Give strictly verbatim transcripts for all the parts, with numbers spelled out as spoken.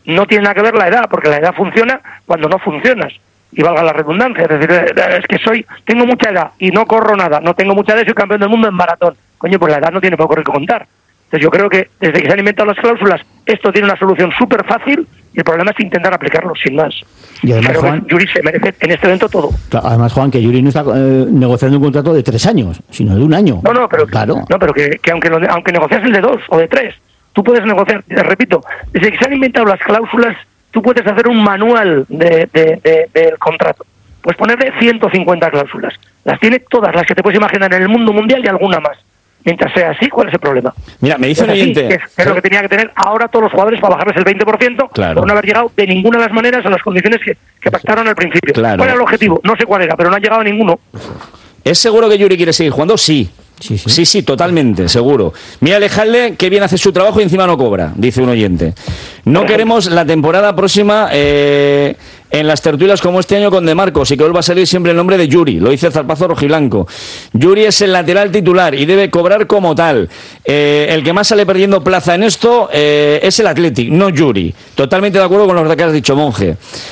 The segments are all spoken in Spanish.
no tiene nada que ver la edad, porque la edad funciona cuando no funcionas, y valga la redundancia, es decir, es que soy, tengo mucha edad y no corro nada, no tengo mucha edad y soy campeón del mundo en maratón. Coño, pues la edad no tiene poco que contar. Entonces yo creo que desde que se han inventado las cláusulas, esto tiene una solución súper fácil y el problema es intentar aplicarlo, sin más. Y además, creo Juan, que Yuri se merece en este evento todo. Además, Juan, que Yuri no está eh, negociando un contrato de tres años, sino de un año. No, no, pero, claro. no, pero que, que aunque, lo, aunque negocias el de dos o de tres, tú puedes negociar, te repito, desde que se han inventado las cláusulas, tú puedes hacer un manual de, de, de, del contrato. Puedes ponerle ciento cincuenta cláusulas. Las tiene todas las que te puedes imaginar en el mundo mundial y alguna más. Mientras sea así, ¿cuál es el problema? Mira, me dice un oyente... Es, es lo que tenía que tener ahora todos los jugadores para bajarles el veinte por ciento, claro, por no haber llegado de ninguna de las maneras a las condiciones que, que pactaron al principio. Claro. ¿Cuál era el objetivo? No sé cuál era, pero no han llegado a ninguno. ¿Es seguro que Yuri quiere seguir jugando? Sí. Sí, sí, sí, sí, totalmente, seguro. Mira, Alejalde, que bien hace su trabajo y encima no cobra, dice un oyente. No queremos la temporada próxima eh, en las tertulias como este año con De Marcos y que vuelva a salir siempre el nombre de Yuri, lo dice Zarpazo Rojiblanco. Yuri es el lateral titular y debe cobrar como tal. Eh, el que más sale perdiendo plaza en esto eh, es el Athletic, no Yuri. Totalmente de acuerdo con lo que has dicho, Monje.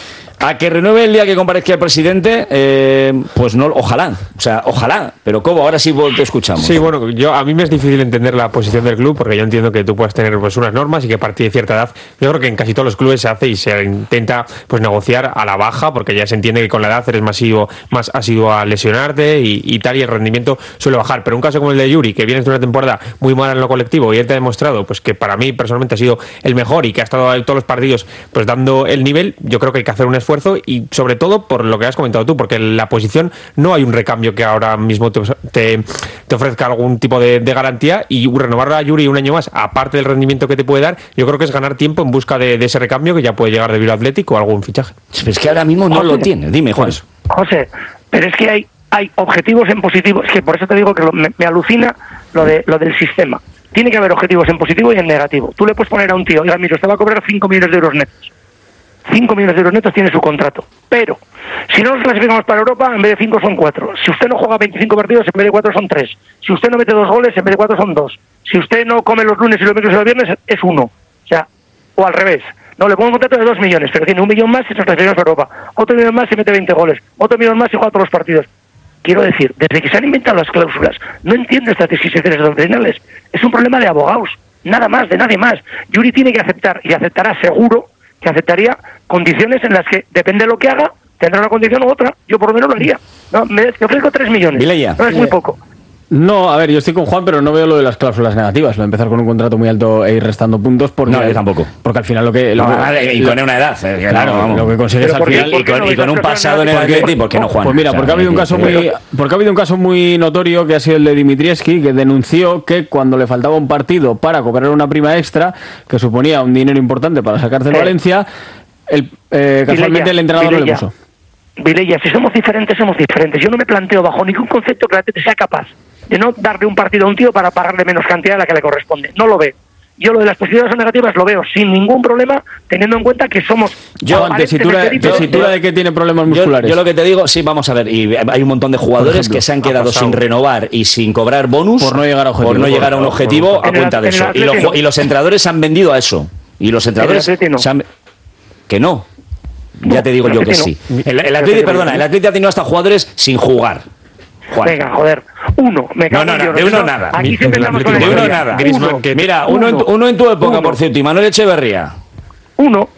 A que renueve el día que comparezca el presidente, eh, pues no, ojalá, o sea, ojalá, pero Cobo, ahora sí te escuchamos. Sí, bueno, yo a mí me es difícil entender la posición del club, porque yo entiendo que tú puedes tener pues unas normas y que a partir de cierta edad, yo creo que en casi todos los clubes se hace y se intenta pues negociar a la baja, porque ya se entiende que con la edad eres masivo, más asiduo a lesionarte y, y tal, y el rendimiento suele bajar, pero un caso como el de Yuri, que viene de una temporada muy mala en lo colectivo y él te ha demostrado pues que para mí personalmente ha sido el mejor y que ha estado en todos los partidos pues dando el nivel, yo creo que hay que hacer un esfuerzo y sobre todo por lo que has comentado tú, porque en la posición no hay un recambio que ahora mismo te, te, te ofrezca algún tipo de, de garantía, y renovar a Yuri un año más, aparte del rendimiento que te puede dar, yo creo que es ganar tiempo en busca de, de ese recambio que ya puede llegar de Bilbao Athletic o algún fichaje. Es que ahora mismo no José, lo tiene, dime, Juan. José, pero es que hay, hay objetivos en positivo, es que por eso te digo que lo, me, me alucina lo, de, lo del sistema. Tiene que haber objetivos en positivo y en negativo. Tú le puedes poner a un tío, oiga, mira, usted va a cobrar cinco millones de euros netos. cinco millones de euros netos tiene su contrato. Pero, si no nos clasificamos para Europa, en vez de cinco son cuatro. Si usted no juega veinticinco partidos, en vez de cuatro son tres. Si usted no mete dos goles, en vez de cuatro son dos. Si usted no come los lunes y los miércoles y los viernes, es uno. O sea, o al revés. No, le pongo un contrato de dos millones, pero tiene un millón más si nos clasificamos para Europa. Otro millón más si mete veinte goles. Otro millón más si juega todos los partidos. Quiero decir, desde que se han inventado las cláusulas, no entiendo estas decisiones doctrinales. Es un problema de abogados. Nada más, de nadie más. Yuri tiene que aceptar, y aceptará seguro, que aceptaría condiciones en las que, depende de lo que haga, tendrá una condición u otra. Yo por lo menos lo haría. No, me, te ofrezco tres millones. Vilella. No es muy poco. No, a ver, yo estoy con Juan, pero no veo lo de las cláusulas negativas. Va a empezar con un contrato muy alto e ir restando puntos. Porque, no, yo tampoco. Porque al final lo que... Lo no, que vale, y con una edad. Eh, claro, vamos. lo que consigues al final... Y con, y con un pasado en el Athletic, ¿por qué no, Juan? Pues mira, porque ha habido un caso muy porque ha habido un caso muy notorio que ha sido el de Dimitrievski, que denunció que cuando le faltaba un partido para cobrar una prima extra, que suponía un dinero importante para sacarse el eh. Valencia, el, eh, casualmente Vilella, el entrenador Vilella. no le puso. Vilella, si somos diferentes, somos diferentes. Yo no me planteo bajo ningún concepto que la Athletic sea capaz de no darle un partido a un tío para pagarle menos cantidad de la que le corresponde. No lo veo. Yo lo de las posibilidades negativas lo veo sin ningún problema, teniendo en cuenta que somos... Yo, tesitura, de, tesitura de que tiene problemas musculares. Yo, yo lo que te digo, sí, vamos a ver, y hay un montón de jugadores ejemplo, que se han quedado sin renovar y sin cobrar bonus por no llegar a, objetivo, por no llegar a un objetivo por, a cuenta de eso. Y, lo, y los entrenadores se han vendido a eso. Y los entrenadores... No. Se han, que no. Ya te digo yo que sí. El, el Atlético, perdona, el Atlético ha tenido hasta jugadores sin jugar. Juan. Venga, joder, uno, me cago no, no, en no, de uno nada. Aquí siempre estamos con de uno nada. Uno, Mira, uno, uno, en tu, uno en tu época, uno. Por cierto, y Manuel Echeverría. Uno.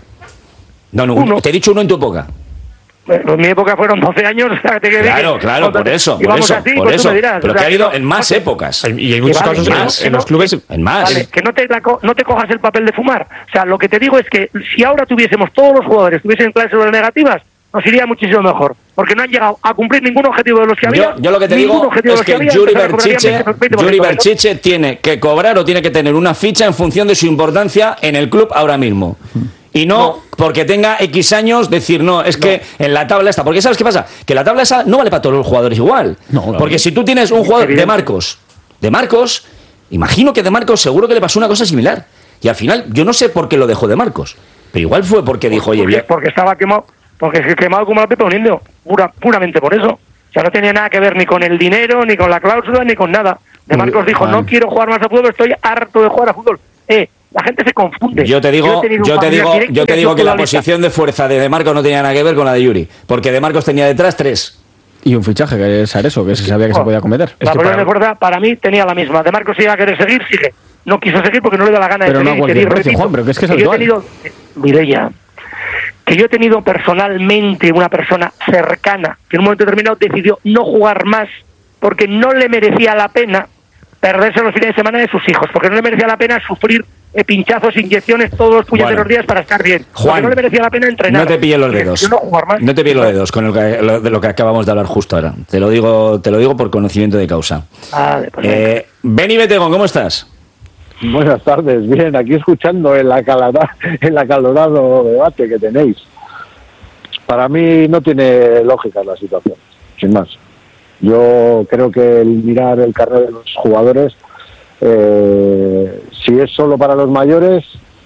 No, no, uno. Te he dicho uno en tu época. Bueno, en mi época fueron doce años. Te claro, claro, por eso, por eso, así, por pues eso. Dirás, pero o sea, que ha habido en más épocas. Y hay muchos casos más, en los clubes, en más. Vale, que no te, no te cojas el papel de fumar. O sea, lo que te digo es que si ahora tuviésemos todos los jugadores, tuviesen cláusulas negativas, nos iría muchísimo mejor, porque no han llegado a cumplir ningún objetivo de los que había. Yo, yo lo que te digo es que, que Yuri Berchiche, Yuri Berchiche tiene que cobrar o tiene que tener una ficha en función de su importancia en el club ahora mismo. Y no, no porque tenga X años decir, no, es no. que en la tabla está. Porque ¿sabes qué pasa? Que la tabla esa no vale para todos los jugadores igual. No, claro. Porque si tú tienes un jugador de Marcos, de Marcos, imagino que de Marcos seguro que le pasó una cosa similar. Y al final, yo no sé por qué lo dejó de Marcos. Pero igual fue porque dijo, oye, porque, porque estaba quemado. Porque es quemado como la pepa un indio, pura, puramente por eso. O sea, no tenía nada que ver ni con el dinero, ni con la cláusula, ni con nada. De Marcos dijo, no quiero jugar más a fútbol, estoy harto de jugar a fútbol. Eh, La gente se confunde. Yo te digo, yo, yo te digo, yo te digo que la posición de fuerza de De Marcos no tenía nada que ver con la de Yuri, porque De Marcos tenía detrás tres. Y un fichaje, que es eso, que se sabía que oh, se podía cometer. La posición de fuerza para mí tenía la misma. De Marcos, si iba a querer seguir, sigue. No quiso seguir porque no le da la gana pero de no seguir. Pero no a cualquier precio, Juan, pero que es que es que habitual. Yo he tenido, Mireia, que yo he tenido personalmente una persona cercana que en un momento determinado decidió no jugar más porque no le merecía la pena perderse los fines de semana de sus hijos, porque no le merecía la pena sufrir eh, pinchazos, inyecciones todos los puñeteros bueno. días para estar bien. Juan, porque no le merecía la pena entrenar. No te pilles los dedos. No, jugar más. no te pilles los dedos con el que, lo, de lo que acabamos de hablar justo ahora. Te lo digo, te lo digo por conocimiento de causa. Vale, pues eh, Beni Betegón, ¿cómo estás? Buenas tardes, bien, aquí escuchando el, acalorado, el acalorado debate que tenéis. Para mí no tiene lógica la situación, sin más. Yo creo que el mirar el carnet de los jugadores, eh, si es solo para los mayores,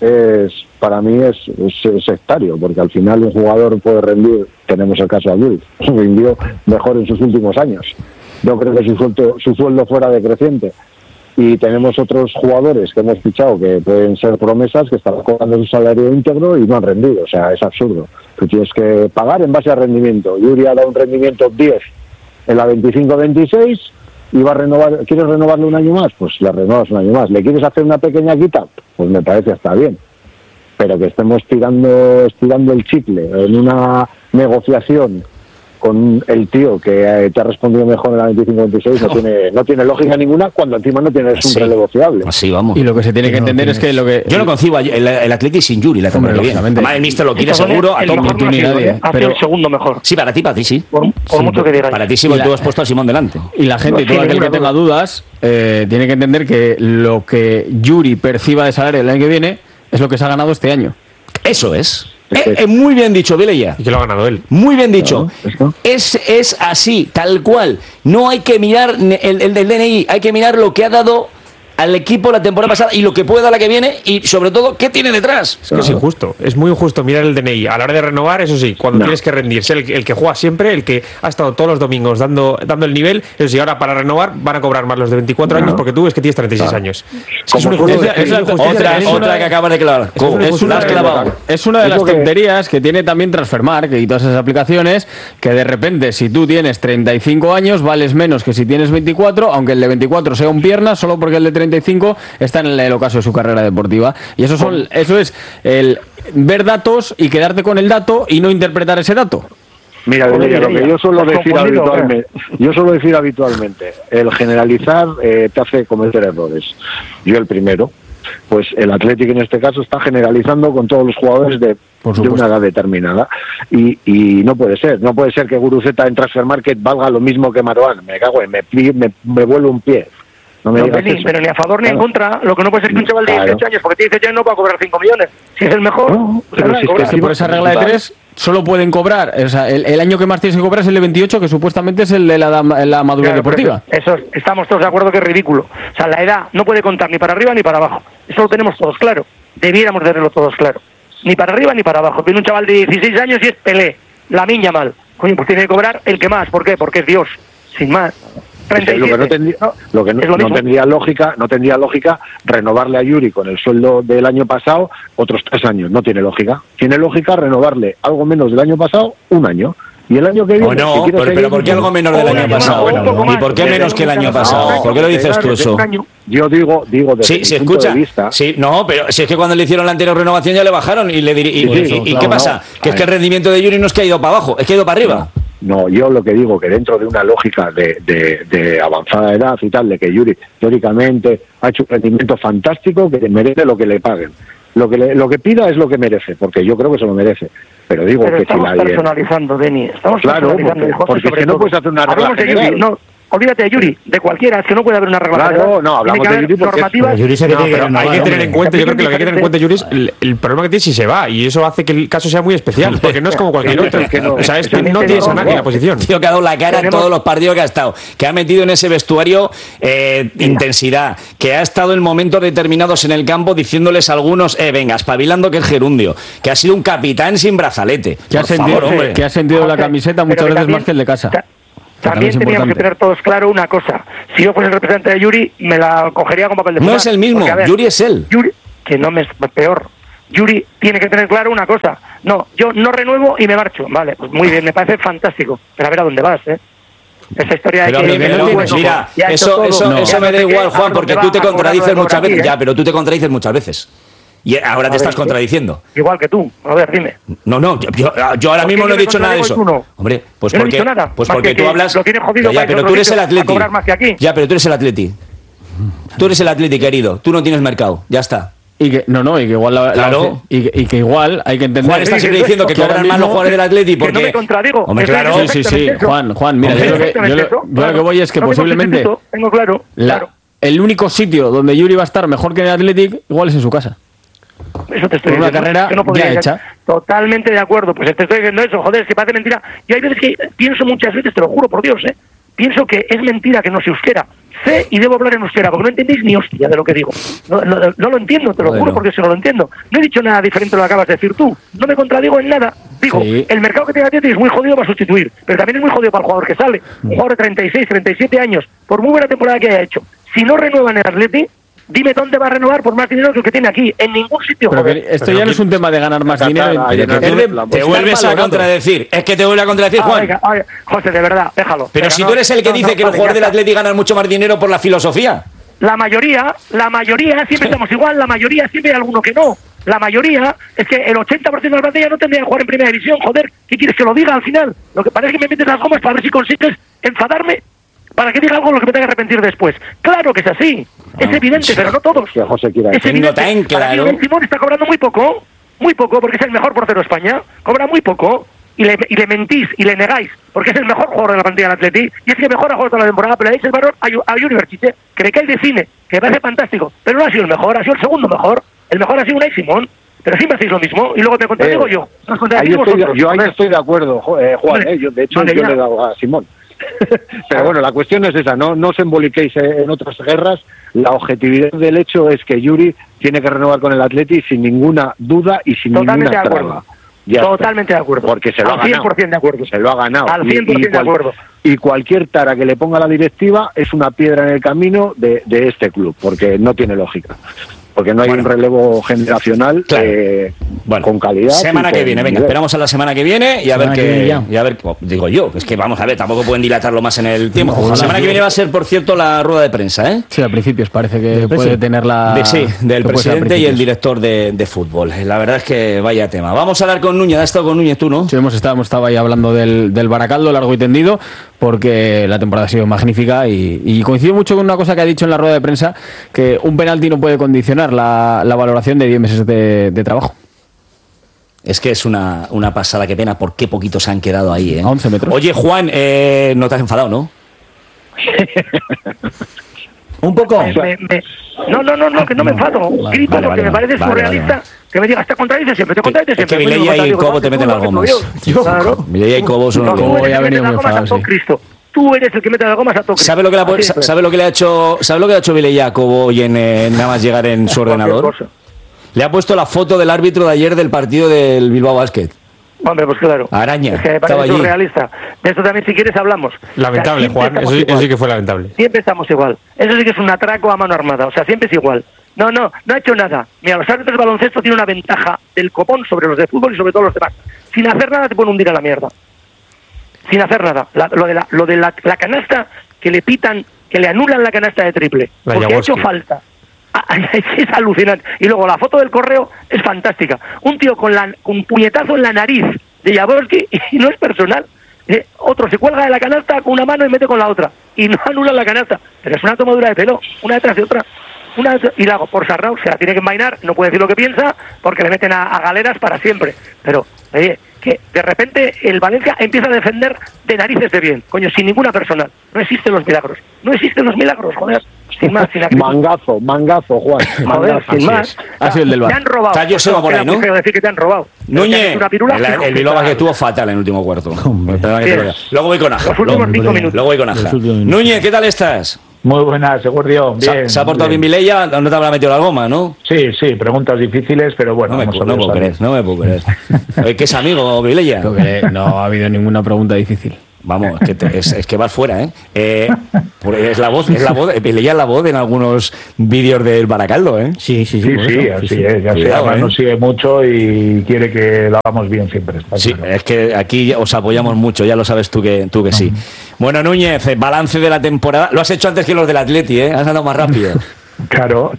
es para mí es, es, es sectario, porque al final un jugador puede rendir, tenemos el caso de Abdul, rindió mejor en sus últimos años. Yo creo que su sueldo, su sueldo fuera decreciente. Y tenemos otros jugadores que hemos fichado que pueden ser promesas que están cobrando su salario íntegro y no han rendido. O sea, es absurdo. Tú tienes que pagar en base a rendimiento. Yuri ha dado un rendimiento diez en la veinticinco veintiséis y va a renovar. ¿Quieres renovarle un año más? Pues la renovas un año más. ¿Le quieres hacer una pequeña quita? Pues me parece hasta bien. Pero que estemos tirando, estirando el chicle en una negociación con el tío que te ha respondido mejor en la veinticinco veintiséis, no tiene, no tiene lógica ninguna cuando encima no tienes un sí. relevo fiable. Así vamos. Y lo que se tiene que no, entender no es que lo que... Yo no concibo el, el Atleti sin Yuri, la temporada que viene. Además, el míster lo quiere seguro, a todo mundo ni nadie. Pero el segundo mejor. Sí, para ti, para ti sí. Por, por sí, mucho que digas. Para ti sí, porque tú has puesto a Simón delante. Y la gente, y todo aquel que tenga dudas, eh, tiene que entender que lo que Yuri perciba de salario el año que viene es lo que se ha ganado este año. Eso es. Eh, eh, muy bien dicho, Vilella. Y que lo ha ganado él. Muy bien dicho. Claro, es, es así, tal cual. No hay que mirar el, el del D N I, hay que mirar lo que ha dado al equipo la temporada pasada y lo que puede dar la que viene y sobre todo qué tiene detrás. Es que es injusto, es muy injusto mirar el D N I a la hora de renovar, eso sí, cuando no. tienes que rendir, ser el, el que juega siempre, el que ha estado todos los domingos dando, dando el nivel, eso sí, ahora para renovar van a cobrar más los de veinticuatro no. años porque tú ves que tienes treinta y seis claro. años. Es, que es una injusticia, es una otra, es otra que acabas de clavar. Es, es, una, es una de las tonterías que tiene también Transfermarkt y todas esas aplicaciones, que de repente si tú tienes treinta y cinco años vales menos que si tienes veinticuatro, aunque el de veinticuatro sea un pierna, solo porque el de treinta y cinco está en el ocaso de su carrera deportiva. Y eso son, eso es el ver datos y quedarte con el dato y no interpretar ese dato. Mira, Mira lo que yo suelo decir habitualmente, yo suelo decir habitualmente, el generalizar eh, te hace cometer errores. Yo el primero. Pues el Atlético en este caso está generalizando con todos los jugadores de, de una edad determinada y, y no puede ser, no puede ser que Guruceta en Transfermarkt valga lo mismo que Marouane, me cago en, me, me, me vuelo un pie. No me no, Benny, pero ni a favor ni claro. en contra. Lo que no puede ser que un chaval de dieciocho claro. años, porque tiene dieciocho años no va a cobrar cinco millones. Si es el mejor, no, pero si es que por esa regla de tres solo pueden cobrar. O sea, el, el año que más tienes que cobrar es el de veintiocho, que supuestamente es el de la, la madurez claro, deportiva. Eso, eso estamos todos de acuerdo que es ridículo. O sea, la edad no puede contar ni para arriba ni para abajo. Eso lo tenemos todos claro. Debiéramos tenerlo todos claro. Ni para arriba ni para abajo. Viene un chaval de dieciséis años y es Pelé. La miña mal. Coño, pues tiene que cobrar el que más. ¿Por qué? Porque es Dios. Sin más. treinta y siete. Lo que no tendría, lo que no, no tendría lógica, no tendría lógica renovarle a Yuri con el sueldo del año pasado otros tres años. No tiene lógica. Tiene lógica renovarle algo menos del año pasado un año. Y el año que viene. O no, si pero, pero ¿por qué algo menos del año pasado? ¿Y por qué menos que el año pasado? ¿Por qué lo dices tú eso? Yo digo, digo desde sí, mi se punto escucha. de vista. Sí, no, pero si es que cuando le hicieron la anterior renovación ya le bajaron y le diri- y, sí, y, sí, y, y no, ¿qué pasa? No, que es que el rendimiento de Yuri no es que ha ido para abajo, es que ha ido para arriba. No. No, yo lo que digo que dentro de una lógica de, de, de avanzada edad y tal, de que Yuri teóricamente ha hecho un rendimiento fantástico, que merece lo que le paguen. Lo que le, lo que pida es lo que merece, porque yo creo que se lo merece. Pero digo Pero que estamos si la personalizando, Deni. Estamos claro, personalizando. Porque, porque si no puedes hacer una regla general. Yuri, no. Olvídate de Yuri, de cualquiera, es que no puede haber una regla. Claro, no, hablamos de Yuri porque normativas. Yuri se no, tiene que, hay que tener en cuenta, yo creo que lo que hay que tener en cuenta, Yuri, es el, el problema que tiene si se va, y eso hace que el caso sea muy especial, porque no es como cualquier otro. Es que no, o sea, es que no tienes a nadie en la posición. Tío, que ha dado la cara en todos los partidos que ha estado, que ha metido en ese vestuario eh, intensidad, que ha estado en momentos determinados en el campo diciéndoles a algunos, eh, venga, espabilando que es gerundio, que ha sido un capitán sin brazalete. Que ha sentido, favor, que ha sentido la camiseta muchas veces más que el de casa. También, también teníamos que tener todos claro una cosa. Si yo fuese el representante de Yuri, me la cogería con papel de fumar. No es el mismo, ver, Yuri es él. Yuri, que no me es peor. Yuri tiene que tener claro una cosa. No, yo no renuevo y me marcho. Vale, pues muy bien, me parece fantástico. Pero a ver a dónde vas, ¿eh? Esa historia pero, de que... pero, que bueno, mira, eso, eso, no. eso me da igual, Juan, porque tú te contradices muchas veces. ¿eh? Ya, pero tú te contradices muchas veces. Y ahora te estás contradiciendo. Igual que tú. A ver, dime. No, no, yo, yo ahora mismo no he dicho nada de eso. No? Hombre, pues yo no porque, he dicho nada, pues porque tú hablas... Lo tienes jodido, ya, pero tú eres el Atleti. Ya, pero tú eres el Atleti. Tú eres el Atleti, querido. Tú no tienes mercado. Ya está. Y que, no, no, y que igual la, claro. la, y, que, y que igual hay que entender. Juan está siempre diciendo que cobran más los jugadores del Atleti porque. Que no me contradigo. Hombre, claro. Sí, sí, sí. Juan, Juan, mira, yo lo que, yo lo, yo lo que voy es que no posiblemente. Tengo claro. La, claro. El único sitio donde Yuri va a estar mejor que en el Athletic, igual es en su casa. Eso te estoy Por una diciendo. carrera que no ya hecha. Totalmente de acuerdo. Pues te estoy diciendo eso. Joder, si parece mentira. Yo hay veces que pienso muchas veces, te lo juro por Dios, ¿eh? Pienso que es mentira que no se euskera. Sé y debo hablar en euskera, porque no entendéis ni hostia de lo que digo. No, no, no lo entiendo, te lo bueno. juro, porque si no lo entiendo. No he dicho nada diferente de lo que acabas de decir tú. No me contradigo en nada. Digo, sí. El mercado que tiene Atleti es muy jodido para sustituir, pero también es muy jodido para el jugador que sale. Un jugador de treinta y seis, treinta y siete años, por muy buena temporada que haya hecho. Si no renueva en el Atleti, dime dónde va a renovar por más dinero que el que tiene aquí. En ningún sitio, pero joder. esto pero ya que, no es un tema de ganar más dinero. Ay, Es no, de, no, Te vuelves a contradecir. Es que te vuelve a contradecir, Ah, Juan. venga, ay, José, de verdad, déjalo. Pero Venga, si no, tú eres el que no, dice no, que los vale, jugadores del ya está. Atleti ganan mucho más dinero por la filosofía. La mayoría, la mayoría, siempre estamos igual, la mayoría, siempre hay alguno que no. La mayoría, es que el ochenta por ciento de la plantilla no tendría que jugar en primera división, joder, ¿qué quieres que lo diga al final? Lo que parece que me metes las gomas para ver si consigues enfadarme, para que diga algo lo que me tenga que arrepentir después. Claro que es así, es evidente, pero no todos. Que José quiera Es decir. Tengo tan evidente. Para mí claro. Ben Simón está cobrando muy poco, muy poco, porque es el mejor portero de España, cobra muy poco. Y le, y le mentís y le negáis, porque es el mejor jugador de la plantilla del Atleti, y es que mejor ha jugado toda la temporada, pero le dais el valor a, a University, que me cae de cine, que me parece fantástico, pero no ha sido el mejor, ha sido el segundo mejor, el mejor ha sido Unai Simón, pero siempre hacéis lo mismo, y luego te contradigo Eh, yo, nos Ahí contradicimos estoy, vosotros. yo ahí Joder. estoy de acuerdo, jo- eh, Juan. Hombre, eh, yo, de hecho, vale, yo ya. le he dado a Simón. Pero bueno, la cuestión es esa, no, no os emboliquéis en otras guerras. La objetividad del hecho es que Yuri tiene que renovar con el Atleti sin ninguna duda y sin Totalmente ninguna de acuerdo. traba. Ya Totalmente está. de acuerdo. Porque se lo Al ha cien ganado. por ciento de acuerdo. Se lo ha ganado. Al Y- cien por ciento y de cual- acuerdo. Y cualquier tara que le ponga la directiva es una piedra en el camino de, de este club, porque no tiene lógica. Porque no hay Bueno. un relevo generacional Claro. eh, Bueno, con calidad. semana y que con viene, venga, nivel. esperamos a la semana que viene y a ver Semana que viene qué. ya. Y a ver, oh, digo yo, es que vamos a ver, tampoco pueden dilatarlo más en el tiempo. Ojalá. La semana que viene va a ser, por cierto, la rueda de prensa, ¿eh? Sí, a principios parece que puede presidente? tener la. De, sí, del que puede ser a presidente y el principios. director de, de fútbol. La verdad es que vaya tema. Vamos a hablar con Núñez. ¿Has estado con Núñez tú, no? Sí, hemos estado, hemos estado ahí hablando del, del Baracaldo largo y tendido, porque la temporada ha sido magnífica y, y coincido mucho con una cosa que ha dicho en la rueda de prensa, que un penalti no puede condicionar la, la valoración de diez meses de, de trabajo. Es que es una, una pasada, qué pena, por qué poquitos se han quedado ahí, ¿eh? A once metros. Oye, Juan, eh, no te has enfadado, ¿no? Un poco. Me- me- me- no, no, no, no, que no me enfado. Vale, Grito vale, porque vale, me parece vale, surrealista vale, que me digas, te contradices siempre, te contradices Es que siempre. Vilella Coño, y no Cobo contradigo, te meten no, las no, gomas. Dios. Claro. Vilella y Cobo son No, unos tú Cobo eres ya el que ha venido mete las muy gomas a enfadado, todo sí. Cristo. Tú eres el que mete las gomas a todo Cristo. ¿Sabe lo que le ha, Así sa- es. sabe lo que le ha hecho, sabe lo que ha hecho Vilella a Cobo hoy en eh, nada más llegar en su Cualquier ordenador? cosa. Le ha puesto la foto del árbitro de ayer del partido del Bilbao Basket. Hombre, pues claro. Araña, Es que me estaba parece allí. surrealista. De esto también, si quieres, hablamos. Lamentable, O sea, siempre Juan. Eso, estamos sí- eso igual. sí que fue lamentable. Siempre estamos igual. Eso sí que es un atraco a mano armada. O sea, siempre es igual. No, no, no ha hecho nada. Mira, los árbitros de baloncesto tienen una ventaja del copón sobre los de fútbol y sobre todo los demás. Sin hacer nada te pueden hundir a la mierda. Sin hacer nada. La- lo de, la, lo de la, la canasta que le pitan, que le anulan la canasta de triple. La porque ha Jaworski. hecho falta. Ah, Es alucinante. Y luego la foto del correo es fantástica. Un tío con, la, con un puñetazo en la nariz de Jaworski y no es personal. Eh, otro se cuelga de la canasta con una mano y mete con la otra. Y no anula la canasta. Pero es una tomadura de pelo, una detrás de otra. Una detrás- y la hago por Sarrao, se la tiene que envainar, no puede decir lo que piensa, porque le meten a, a galeras para siempre. Pero, oye, que de repente el Valencia empieza a defender de narices de bien. Coño, sin ninguna personal. No existen los milagros. No existen los milagros, joder. Sin más, sin actitud. Mangazo, mangazo, Juan. Joder, Mangazo. sin Así más. es. Ha sido el del Te Bar. han robado. Está Joseba por ahí, Queda muy ¿no? feo decir que te han robado. Pero te han Núñez, hecho una pirula, el, fijo, el Bilbao claro. que estuvo fatal en el último cuarto. Perdona que te Sí. lo diga. Luego voy con Aja. Los últimos Luego, cinco minutos. luego voy con Aja. Los últimos minutos. Núñez, ¿qué tal estás? Muy buenas, Segurdio. ¿Se ha- Bien. ¿Se ha portado bien bien. Vilella? No te habrá metido la goma, ¿no? Sí, sí, preguntas difíciles, pero bueno. No me, vamos pu- a no ver, puedo ¿sabes? creer, no me puedo creer. Oye, que es amigo Vilella. Creo que no ha habido ninguna pregunta difícil. Vamos, es que, te, es, es que vas fuera, ¿eh? eh es la voz, es la voz, leía la voz en algunos vídeos del Baracaldo, ¿eh? Sí, sí, sí, sí, sí, así sí, sí. es, ya sé, además ¿eh? nos sigue mucho y quiere que lo hagamos bien siempre. Sí, claro. Es que aquí os apoyamos mucho, ya lo sabes tú que tú que uh-huh. sí. Bueno, Núñez, balance de la temporada, lo has hecho antes que los del Atleti, ¿eh? Has andado más rápido. Claro,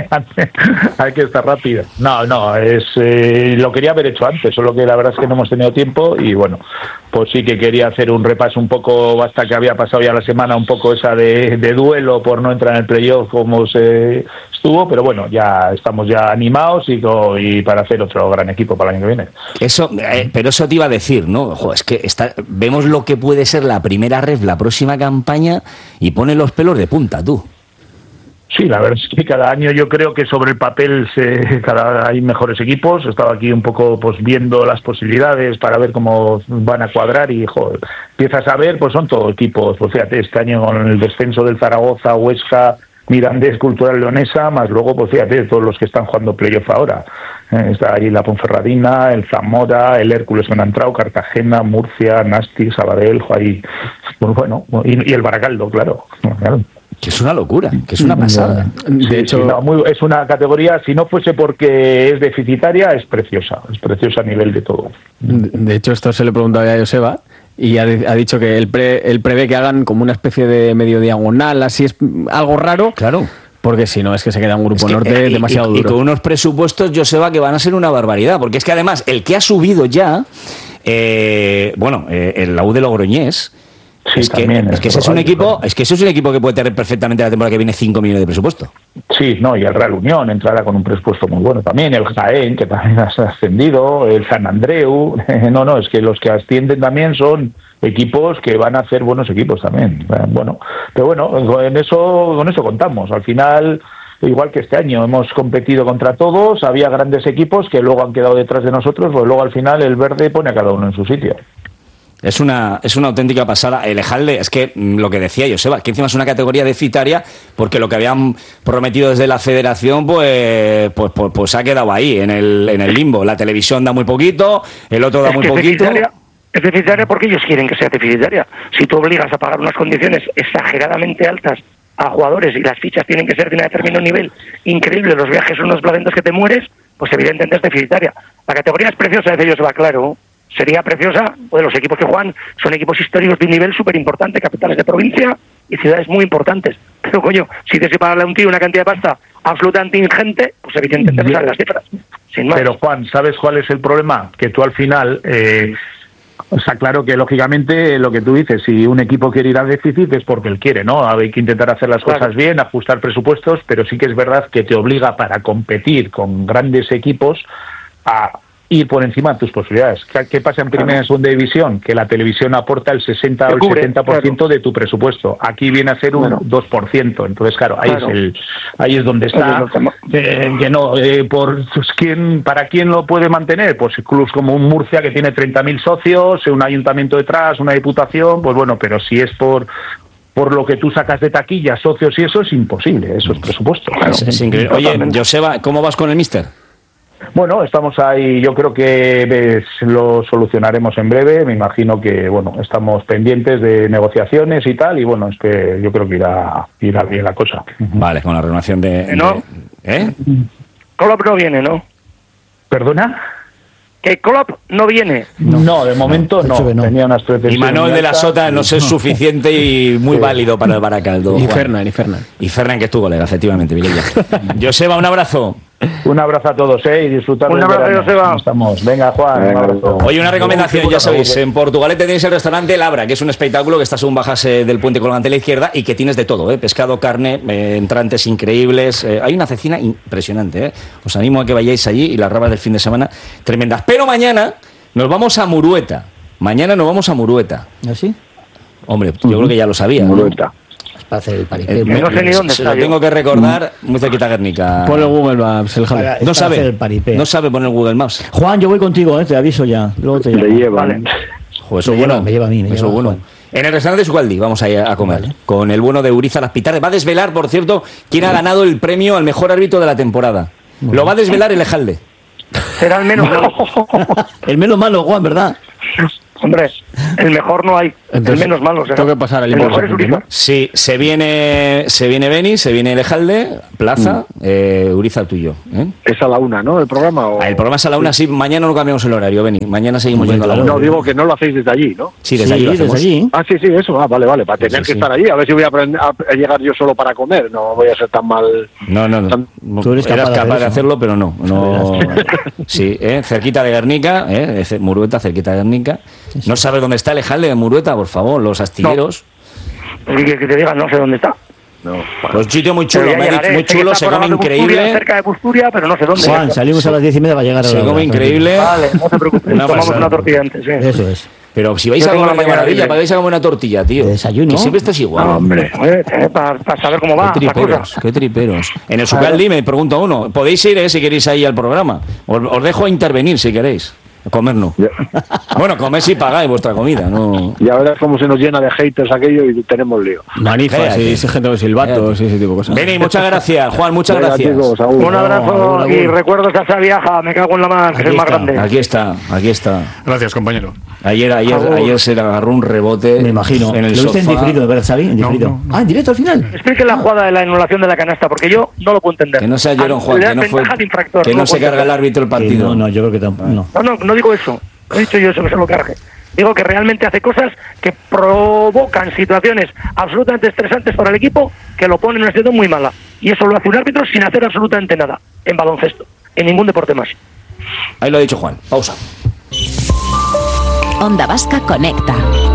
hay que estar rápido. No, no, es eh, lo quería haber hecho antes, solo que la verdad es que no hemos tenido tiempo y bueno, pues sí que quería hacer un repaso un poco, hasta que había pasado ya la semana, un poco esa de, de duelo por no entrar en el playoff como se estuvo, pero bueno, ya estamos ya animados y, y para hacer otro gran equipo para el año que viene. Eso, eh, pero eso te iba a decir, ¿no? Ojo, es que está, vemos lo que puede ser la primera ref, la próxima campaña y pone los pelos de punta, tú. Sí, la verdad es que cada año yo creo que sobre el papel se, cada, hay mejores equipos. Estaba aquí un poco pues viendo las posibilidades para ver cómo van a cuadrar y joder, empiezas a ver, pues son todos equipos. Pues fíjate, este año con el descenso del Zaragoza, Huesca, Mirandés, Cultural Leonesa, más luego, pues fíjate, todos los que están jugando playoff ahora. Eh, está ahí la Ponferradina, el Zamora, el Hércules Benantrao, Cartagena, Murcia, Nasti, Sabadell, ahí, pues bueno, y, y el Baracaldo, claro. claro. Que es una locura, que es una pasada. De sí, hecho, sí, no, muy, es una categoría, si no fuese porque es deficitaria, es preciosa, es preciosa a nivel de todo. De hecho, esto se le preguntaba a Joseba y ha, ha dicho que él, pre, él prevé que hagan como una especie de medio diagonal, así es algo raro. Claro. Porque si no, es que se queda un grupo es que, norte y, demasiado y, duro. Y con unos presupuestos, Joseba, que van a ser una barbaridad. Porque es que además, el que ha subido ya, eh, bueno, eh, el la U de Logroñés, Sí, es que, es que ese es un equipo, es que ese es un equipo que puede tener perfectamente la temporada que viene cinco millones de presupuesto. Sí, no, y el Real Unión entrará con un presupuesto muy bueno también, el Jaén, que también ha ascendido, el San Andreu, no, no, es que los que ascienden también son equipos que van a ser buenos equipos también. Bueno, pero bueno, en eso, con eso contamos. Al final, igual que este año, hemos competido contra todos, había grandes equipos que luego han quedado detrás de nosotros, pues luego al final el verde pone a cada uno en su sitio. Es una, es una auténtica pasada. El Ejalde, es que lo que decía Joseba, que encima es una categoría deficitaria, porque lo que habían prometido desde la federación, pues, pues, pues, pues ha quedado ahí, en el, en el limbo. La televisión da muy poquito, el otro da es muy que poquito. Deficitaria, es deficitaria porque ellos quieren que sea deficitaria. Si tú obligas a pagar unas condiciones exageradamente altas a jugadores y las fichas tienen que ser de un determinado nivel increíble, los viajes son unos placentos que te mueres, pues evidentemente es deficitaria. La categoría es preciosa, de ellos va claro. Sería preciosa, pues los equipos que juegan son equipos históricos de un nivel súper importante, capitales de provincia y ciudades muy importantes. Pero coño, si te para darle a un tío una cantidad de pasta absolutamente ingente, pues evidentemente no salen las cifras. Sin más. Pero Juan, ¿sabes cuál es el problema? Que tú al final, eh, está claro que lógicamente lo que tú dices, si un equipo quiere ir a déficit es porque él quiere, ¿no? Hay que intentar hacer las claro. cosas bien, ajustar presupuestos, pero sí que es verdad que te obliga para competir con grandes equipos a ir por encima de tus posibilidades. ¿Qué pasa en primera y segunda división? Que la televisión aporta el sesenta o el setenta por ciento claro. de tu presupuesto. Aquí viene a ser un bueno. dos por ciento. Entonces, claro, ahí claro. es el ahí es donde está. Eh, que no, eh, por pues, ¿quién, ¿para quién lo puede mantener? Pues clubes como un Murcia que tiene treinta mil socios, un ayuntamiento detrás, una diputación, pues bueno, pero si es por por lo que tú sacas de taquilla, socios y eso, es imposible. Eso es presupuesto. Claro. Es, es increíble. Oye, Joseba, ¿cómo vas con el míster? Bueno, estamos ahí, yo creo que ves, lo solucionaremos en breve, me imagino que, bueno, estamos pendientes de negociaciones y tal, y bueno, es que yo creo que irá, irá bien la cosa. Vale, con la renovación de... ¿No? De, ¿eh? Klopp no viene, ¿no? ¿Perdona? Que Klopp no viene. No, no de momento no, no. Tenía unas pretensiones. Y Manuel de la Sota no es suficiente y muy sí. válido para el Baracaldo. Y Fernan, y Fernan. Y Fernan, que es tu colega, efectivamente, Vilella. Joseba, un abrazo. Un abrazo a todos, ¿eh? Y disfrutar un del abrazo, Joseba. Estamos. Venga, Juan. Venga, un abrazo. Oye, una recomendación, ya sabéis, en Portugalete tenéis el restaurante Labra, que es un espectáculo que está según bajas eh, del puente colgante a la izquierda y que tienes de todo, ¿eh? Pescado, carne, eh, entrantes increíbles. Eh, hay una cecina impresionante, ¿eh? Os animo a que vayáis allí y las rabas del fin de semana tremendas. Pero mañana nos vamos a Murueta. Mañana nos vamos a Murueta. ¿Ah, sí? Hombre, yo uh-huh. creo que ya lo sabía. Murueta. ¿No? Para hacer el paripé. Eh, no sé ni dónde se está. Lo tengo que recordar, muy cerquita Guernica. Pon el Google Maps, el Jale. No sabe, el paripé. No sabe poner Google Maps. Juan, yo voy contigo, eh, te aviso ya. Luego te Le lleva. Vale. Joder, eso me bueno. Lleva, me lleva a mí, me eso lleva bueno. Juan. En el restaurante Sugaldi vamos a ir a comer. Vale. Con el bueno de Uriza Las Pitardes. Va a desvelar, por cierto, quién ha ganado el premio al mejor árbitro de la temporada. Bueno. Lo va a desvelar el Ejalde. Será el menos malo. El menos malo, Juan, ¿verdad? Hombre. el mejor no hay, entonces, el menos malo. O sea, tengo que pasar el, el mejor es Urizar. Sí, se viene se viene Beni, se viene Lejalde, Plaza, mm. eh, Urizar tú y yo. ¿eh? Es a la una, ¿no? El programa. O... Ah, el programa es a la una, sí. sí. Mañana no cambiamos el horario, Beni. Mañana seguimos yendo a la una. No, digo que no lo hacéis desde allí, ¿no? Sí, desde sí, allí. Desde allí. Ah, sí, sí, eso. Ah, vale, vale. Para tener sí, que sí. estar allí. A ver si voy a, aprender, a llegar yo solo para comer. No voy a ser tan mal. No, no, no. Tan... Tú eres Eras capaz, capaz de, de hacerlo, pero no. no... sí, ¿eh? Cerquita de Guernica, ¿eh? Murueta, cerquita de Guernica. Sí, sí. No sabes dónde está Lejalde de Murueta, por favor, los astilleros. No. Que, que te digan, no sé dónde está. No, pues un sitio muy chulo, llegaré, muy chulo, se come increíble. Busturia, cerca de Busturia, pero no sé dónde. Juan, es. salimos a las diez y media, va a llegar a Se la come increíble. Vale, no te preocupes, una tomamos una tortilla antes. ¿sí? Eso es. Pero si vais Yo a comer de maravilla, para vais a comer una tortilla, tío. De desayuno. Que siempre estás igual. No, hombre, eh, para, para saber cómo va. Qué triperos, qué triperos. En el Sucaldi me pregunta uno, podéis ir eh, si queréis ahí al programa. Os, os dejo intervenir si queréis. Comer no. Bueno, comer si pagáis vuestra comida, no. Ya verás cómo se nos llena de haters aquello y tenemos lío. Manifas y ese gente de silbatos y ese tipo de cosas. Beni, muchas gracias. Juan, muchas Venga, gracias. Chicos, un abrazo no, no, no, y recuerdos a esa viaja. Me cago en la mano, que es el más grande. Aquí está, aquí está. Gracias, compañero. Ayer, ayer, ayer se le agarró un rebote. Me imagino. En el ¿Lo sofá. viste en diferido, de verdad, Xavi? En diferido. No, no. Ah, en directo al final. Explique la jugada de la anulación de la canasta, porque yo no lo puedo entender. Que no sea Jerón, Juan, que no fue. Infractor, que no, no se carga el árbitro el partido. No, no, yo creo que tampoco. No, no, no, no digo eso. No he dicho yo eso, que se lo cargue. Digo que realmente hace cosas que provocan situaciones absolutamente estresantes para el equipo, que lo ponen en una situación muy mala. Y eso lo hace un árbitro sin hacer absolutamente nada. En baloncesto. En ningún deporte más. Ahí lo ha dicho Juan. Pausa. Onda Vasca Conecta.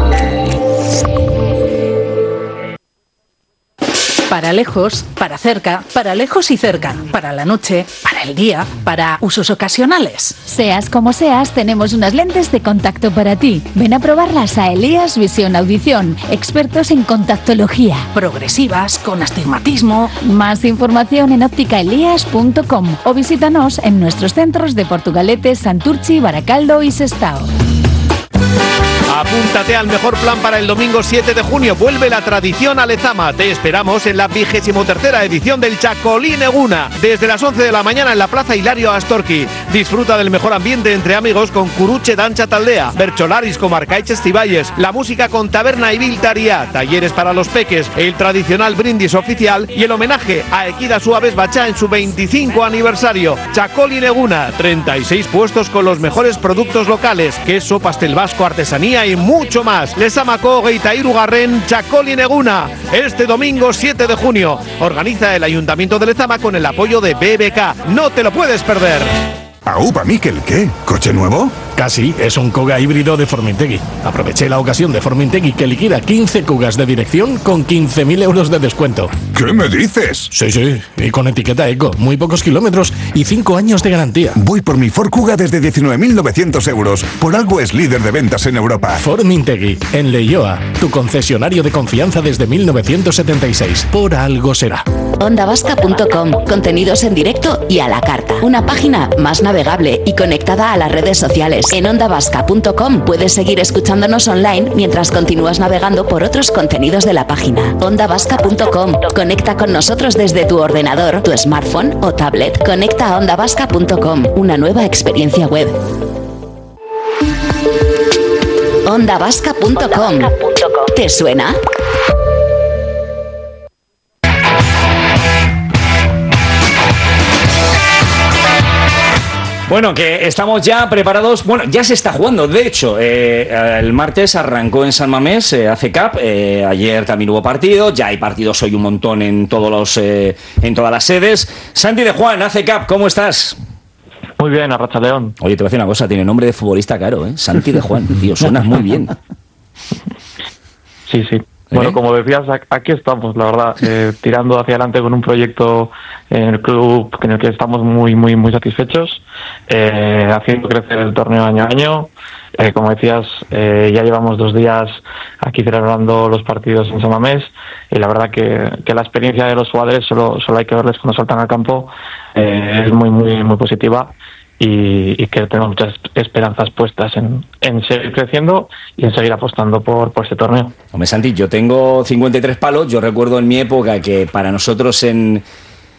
Para lejos, para cerca, para lejos y cerca, para la noche, para el día, para usos ocasionales. Seas como seas, tenemos unas lentes de contacto para ti. Ven a probarlas a Elías Visión Audición, expertos en contactología. Progresivas, con astigmatismo. Más información en óptica elías punto com o visítanos en nuestros centros de Portugalete, Santurchi, Baracaldo y Sestao. Apúntate al mejor plan para el domingo siete de junio. Vuelve la tradición a Lezama. Te esperamos en la vigésimo tercera edición del Chacolí Neguna. Desde las once de la mañana en la Plaza Hilario Astorki. Disfruta del mejor ambiente entre amigos con Curuche Dancha Taldea, Bercholaris con Arcaiches Ciballes, la música con Taberna y Viltaría, talleres para los peques, el tradicional brindis oficial y el homenaje a Equida Suaves Bachá en su veinticinco aniversario. Chacolí Neguna, treinta y seis puestos con los mejores productos locales, queso, pastel vasco, artesanía y mucho más. Lezama Kogeita Irugarren, Chacolí Neguna. Este domingo siete de junio. Organiza el Ayuntamiento de Lezama con el apoyo de B B K. No te lo puedes perder. Aupa, Miquel, ¿qué? ¿Coche nuevo? Casi, es un Kuga híbrido de Formintegui. Aproveché la ocasión de Formintegui que liquida quince Kugas de dirección con quince mil euros de descuento. ¿Qué me dices? Sí, sí, y con etiqueta eco, muy pocos kilómetros y cinco años de garantía. Voy por mi Ford Kuga desde diecinueve mil novecientos euros. Por algo es líder de ventas en Europa. Formintegui, en Leioa, tu concesionario de confianza desde mil novecientos setenta y seis. Por algo será. onda vasca punto com, contenidos en directo y a la carta. Una página más navegable y conectada a las redes sociales. En onda vasca punto com puedes seguir escuchándonos online mientras continúas navegando por otros contenidos de la página. onda vasca punto com. Conecta con nosotros desde tu ordenador, tu smartphone o tablet. Conecta a onda vasca punto com, una nueva experiencia web. onda vasca punto com. ¿Te suena? Bueno, que estamos ya preparados. Bueno, ya se está jugando. De hecho, eh, el martes arrancó en San Mamés, eh, A C Cup. Eh, ayer también hubo partido. Ya hay partidos hoy un montón en todos los, eh, en todas las sedes. Santi de Juan, A C Cup, ¿cómo estás? Muy bien, Arracha León. Oye, te voy a decir una cosa. Tiene nombre de futbolista caro, ¿eh? Santi de Juan, tío, suenas muy bien. Sí, sí. Bueno, como decías, aquí estamos, la verdad, eh, tirando hacia adelante con un proyecto en el club en el que estamos muy, muy, muy satisfechos, eh, haciendo crecer el torneo año a año. Eh, como decías, eh, ya llevamos dos días aquí celebrando los partidos en San Mamés y la verdad que, que la experiencia de los jugadores, solo, solo hay que verles cuando saltan al campo, eh, es muy, muy, muy positiva. Y, y que tenemos muchas esperanzas puestas en, en seguir creciendo y en seguir apostando por, por este torneo. Hombre, Santi, yo tengo cincuenta y tres palos. Yo recuerdo en mi época que para nosotros en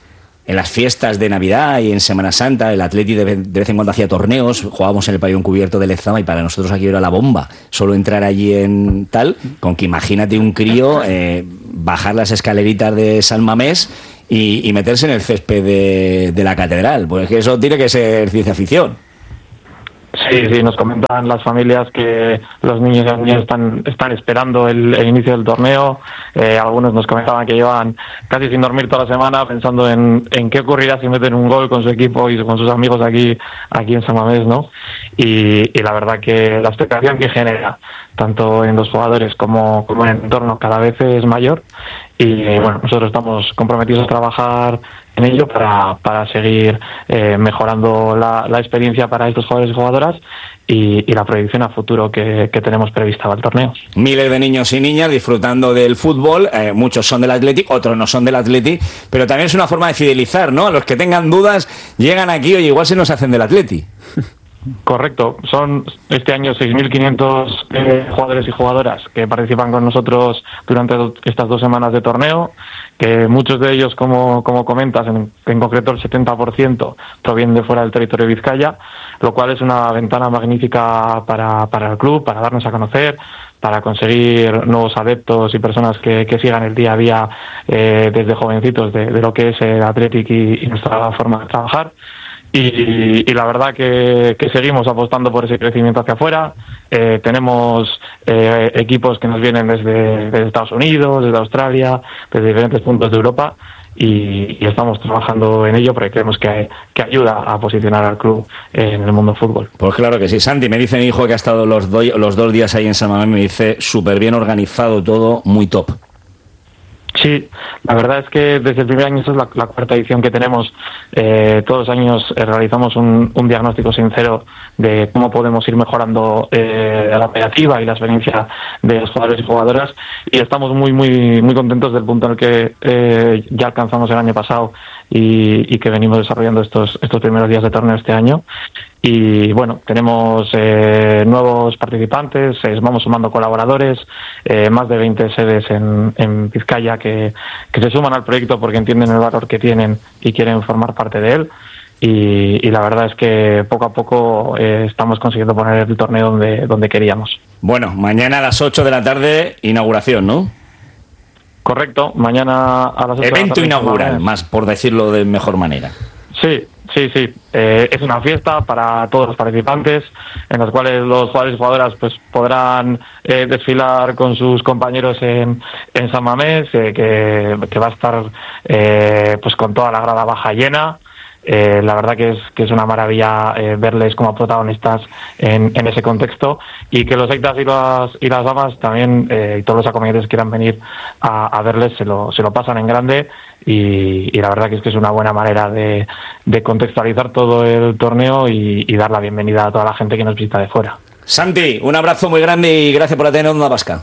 en las fiestas de Navidad y en Semana Santa, el Atleti de vez, de vez en cuando hacía torneos, jugábamos en el pabellón cubierto de Lezama y para nosotros aquí era la bomba. Solo entrar allí en tal, con que imagínate un crío eh, bajar las escaleritas de San Mamés y, y meterse en el césped de, de la catedral. Pues es que eso tiene que ser ciencia ficción. Sí, sí, nos comentan las familias que los niños y las niñas están, están esperando el, el inicio del torneo. Eh, algunos nos comentaban que llevan casi sin dormir toda la semana pensando en, en qué ocurrirá si meten un gol con su equipo y con sus amigos aquí, aquí en San Mamés, ¿no? Y, y la verdad que la expectación que genera, tanto en los jugadores como, como en el entorno, cada vez es mayor. Y bueno, nosotros estamos comprometidos a trabajar en ello para, para seguir eh, mejorando la, la experiencia para estos jugadores y jugadoras y, y la proyección a futuro que, que tenemos prevista para el torneo. Miles de niños y niñas disfrutando del fútbol, eh, muchos son del Athletic, otros no son del Athletic, pero también es una forma de fidelizar, ¿no? A los que tengan dudas llegan aquí, oye, igual se nos hacen del Athletic. Correcto, son este año seis mil quinientos eh, jugadores y jugadoras que participan con nosotros durante estas dos semanas de torneo, que muchos de ellos, como, como comentas, en, en concreto el setenta por ciento provienen de fuera del territorio de Vizcaya, lo cual es una ventana magnífica para, para el club, para darnos a conocer, para conseguir nuevos adeptos y personas que, que sigan el día a día eh, desde jovencitos de, de lo que es el Athletic y, y nuestra forma de trabajar. Y, y la verdad que, que seguimos apostando por ese crecimiento hacia afuera. Eh, tenemos eh, equipos que nos vienen desde, desde Estados Unidos, desde Australia, desde diferentes puntos de Europa y, y estamos trabajando en ello porque creemos que, que ayuda a posicionar al club en el mundo del fútbol. Pues claro que sí. Santi, me dice mi hijo que ha estado los, do, los dos días ahí en San Mamés, me dice súper bien organizado todo, muy top. Sí, la verdad es que desde el primer año, esta es la, la cuarta edición que tenemos, eh, todos los años eh, realizamos un, un diagnóstico sincero de cómo podemos ir mejorando eh, la operativa y la experiencia de los jugadores y jugadoras y estamos muy muy muy contentos del punto en el que eh, ya alcanzamos el año pasado y, y que venimos desarrollando estos estos primeros días de torneo este año. Y bueno, tenemos eh, nuevos participantes, eh, vamos sumando colaboradores, eh, más de veinte sedes en, en Vizcaya que, que se suman al proyecto porque entienden el valor que tienen y quieren formar parte de él. Y, y la verdad es que poco a poco eh, estamos consiguiendo poner el torneo donde, donde queríamos. Bueno, mañana a las ocho de la tarde, inauguración, ¿no? Correcto, mañana a las ocho de la tarde. Evento inaugural, más por decirlo de mejor manera. Sí, sí, sí. Eh, es una fiesta para todos los participantes, en las cuales los jugadores y jugadoras pues podrán eh, desfilar con sus compañeros en, en San Mamés, eh, que, que va a estar eh, pues con toda la grada baja llena. Eh, la verdad que es que es una maravilla eh, verles como protagonistas en, en ese contexto y que los sectas y las y las damas también eh, y todos los acompañantes que quieran venir a, a verles se lo se lo pasan en grande y, y la verdad que es que es una buena manera de, de contextualizar todo el torneo y, y dar la bienvenida a toda la gente que nos visita de fuera. Santi, un abrazo muy grande y gracias por atender Onda Vasca.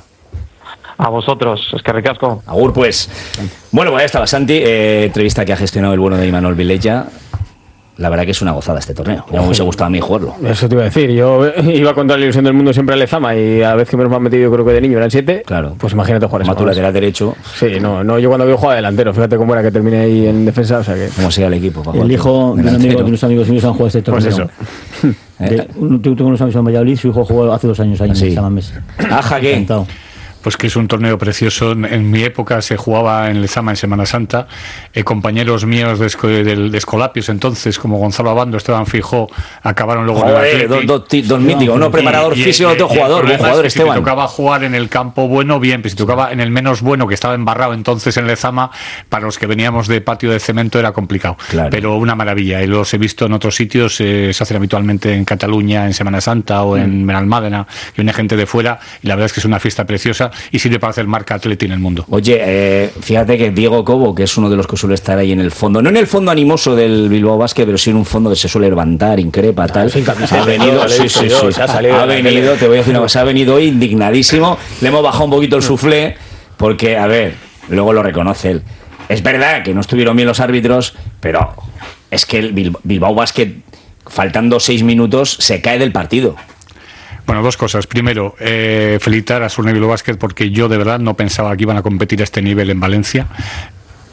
A vosotros, es que ricasco. Agur, pues. Bueno, pues ahí estaba Santi, eh, entrevista que ha gestionado el bueno de Imanol Vilella. La verdad que es una gozada este torneo. Ya me hubiese gustado a mí jugarlo. Eso te iba a decir. Yo iba contra la ilusión del mundo siempre a Lezama y a la vez que me lo han metido, yo creo que de niño eran siete. Claro. Pues imagínate jugar eso. Lateral derecho. Sí, no, no, yo cuando veo jugar delantero, fíjate cómo era que terminé ahí en defensa. O sea que. ¿Cómo sigue el equipo? El hijo de un amigo de unos amigos míos han jugado este torneo. Pues eso. De, un, tengo unos amigos en Valladolid, su hijo jugó hace dos años ahí ¿sí? en San Mamés. Ajá, ¿qué? Pues que es un torneo precioso. En mi época se jugaba en Lezama en Semana Santa. Eh, compañeros míos de, esco, de, de Escolapios entonces, como Gonzalo Abando, Esteban Fijó, acabaron luego Joder, en el Athletic. Dos do, do, míticos, uno preparador y, físico, y, otro y, jugador, buen jugador, es que Esteban. Si te tocaba jugar en el campo bueno, bien, pero si te tocaba en el menos bueno, que estaba embarrado entonces en Lezama, para los que veníamos de patio de cemento era complicado. Claro. Pero una maravilla. Y los he visto en otros sitios, eh, se hacen habitualmente en Cataluña, en Semana Santa o en Benalmádena, y viene gente de fuera, y la verdad es que es una fiesta preciosa y sirve para hacer marca Atleti en el mundo. Oye, eh, fíjate que Diego Cobo, que es uno de los que suele estar ahí en el fondo, no en el fondo animoso del Bilbao Basket, pero sí en un fondo que se suele levantar, increpa, tal. Ah, ha venido, sí, sí, sí, sí. Ha venido, te voy a decir una cosa, ha venido hoy indignadísimo. Le hemos bajado un poquito el suflé, porque, a ver, luego lo reconoce él. Es verdad que no estuvieron bien los árbitros, pero es que el Bilbao Basket, faltando seis minutos, se cae del partido. Bueno, dos cosas. Primero, eh, felicitar a Surne Bilbao Basket porque yo de verdad no pensaba que iban a competir a este nivel en Valencia.